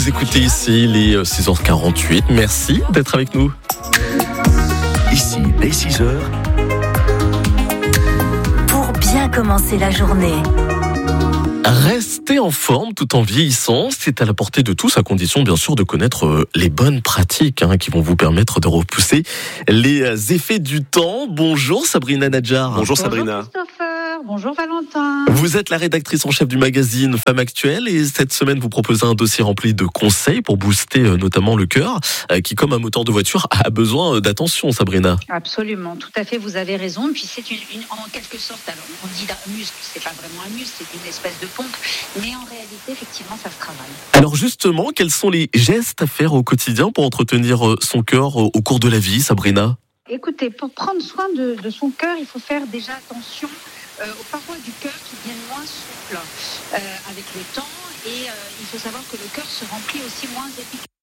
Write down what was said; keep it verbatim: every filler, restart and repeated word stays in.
Vous écoutez ici les six heures quarante-huit. Merci d'être avec nous. Ici, dès six heures. Pour bien commencer la journée. Rester en forme tout en vieillissant, c'est à la portée de tous, à condition bien sûr de connaître les bonnes pratiques hein, qui vont vous permettre de repousser les effets du temps. Bonjour Sabrina Nadjar. Bonjour Sabrina. Bonjour Christopher, bonjour Valentin. Vous êtes la rédactrice en chef du magazine Femme Actuelle et cette semaine vous proposez un dossier rempli de conseils pour booster notamment le cœur qui, comme un moteur de voiture, a besoin d'attention, Sabrina. Absolument, tout à fait, vous avez raison. Puis c'est une, une, en quelque sorte, alors on dit un muscle, c'est pas vraiment un muscle, c'est une espèce de pompe, mais en réalité, effectivement, ça se travaille. Alors justement, quels sont les gestes à faire au quotidien pour entretenir son cœur au cours de la vie, Sabrina ? Écoutez, pour prendre soin de, de son cœur, il faut faire déjà attention euh, aux parois du cœur qui deviennent moins souples euh, avec le temps. Et euh, il faut savoir que le cœur se remplit aussi moins efficacement.